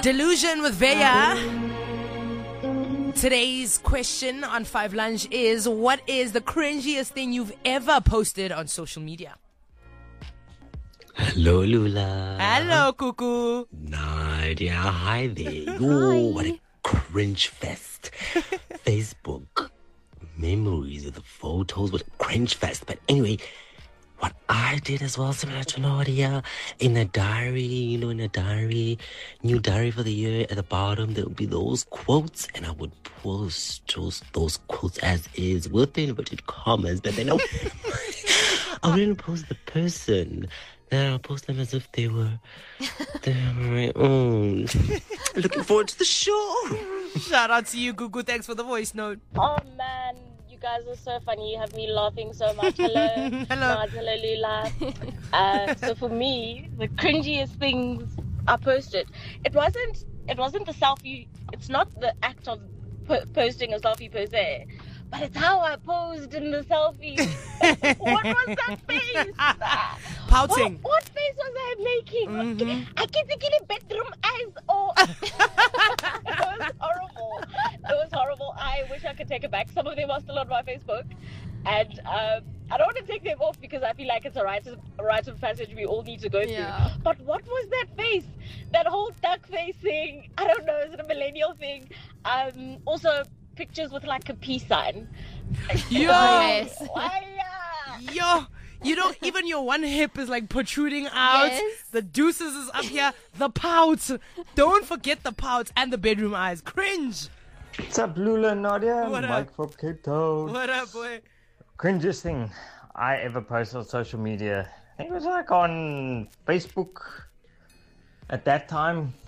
Delusion with Veya. Today's question on 5 Lunch is, what is the cringiest thing you've ever posted on social media? Hello, Lula. Hello, Cuckoo. Nadia, hi there. Yo, what a cringe fest. Facebook memories of the photos, what a cringe fest. But anyway, what I did as well, similar to Nadia, in a diary, in a diary, new diary for the year, at the bottom, there would be those quotes, and I would post those quotes as is with the inverted commas, but then I wouldn't post the person. Then I'll post them as if they were my own. Looking forward to the show. Shout out to you, Cuckoo. Thanks for the voice note. Oh man, you guys are so funny. You have me laughing so much. Hello. Hello. Naz, hello, Lula. So for me, the cringiest things I posted, it wasn't the selfie. It's not the act of posting a selfie per se, but it's how I posed in the selfie. What was that face? Pouting. What face was I making? Mm-hmm. I keep thinking bedroom eyes. Oh, it was horrible. It was horrible. I wish I could take it back. Some of them are still on my Facebook, and I don't want to take them off because I feel like it's a rite of passage we all need to go through. But what was that face? That whole duck face thing. I don't know. Is it a millennial thing? Also, pictures with like a peace sign. Yo. Why? Yo. You know, even your one hip is like protruding out. Yes. The deuces is up here. The pout. Don't forget the pout and the bedroom eyes. Cringe. What's up, Lula and Nadia? What Mike up? from Cape Town. What up, boy? Cringiest thing I ever posted on social media. I think it was like on Facebook at that time.